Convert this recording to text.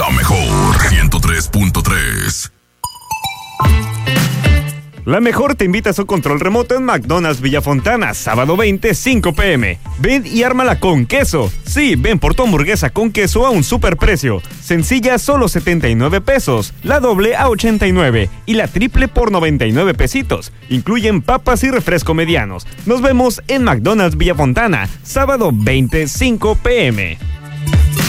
La mejor 103.3. La Mejor te invita a su control remoto en McDonald's Villafontana, sábado 20, 5 p.m. Ven y ármala con queso. Sí, ven por tu hamburguesa con queso a un superprecio. Sencilla, solo 79 pesos. La doble a 89 y la triple por 99 pesitos. Incluyen papas y refresco medianos. Nos vemos en McDonald's Villafontana, sábado 20, 5 p.m.